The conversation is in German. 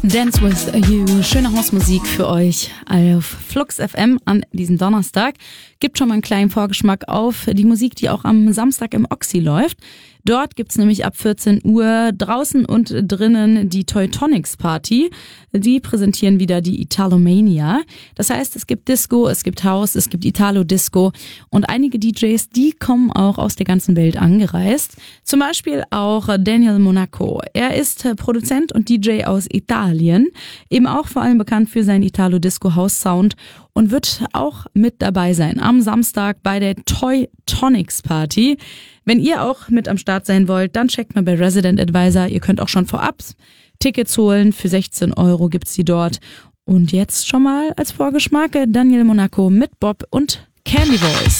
Dance with You, schöne Hausmusik für euch auf Flux FM an diesem Donnerstag. Gibt schon mal einen kleinen Vorgeschmack auf die Musik, die auch am Samstag im Oxy läuft. Dort gibt's nämlich ab 14 Uhr draußen und drinnen die Teutonics Party. Die präsentieren wieder die Italomania. Das heißt, es gibt Disco, es gibt House, es gibt Italo-Disco und einige DJs, die kommen auch aus der ganzen Welt angereist. Zum Beispiel auch Daniel Monaco. Er ist Produzent und DJ aus Italien, eben auch vor allem bekannt für seinen Italo-Disco-House-Sound und wird auch mit dabei sein am Samstag bei der Teutonics Party. Wenn ihr auch mit am Start sein wollt, dann checkt mal bei Resident Advisor. Ihr könnt auch schon vorab Tickets holen. Für 16 € gibt's die dort. Und jetzt schon mal als Vorgeschmack Daniel Monaco mit Bob und Candy Voice.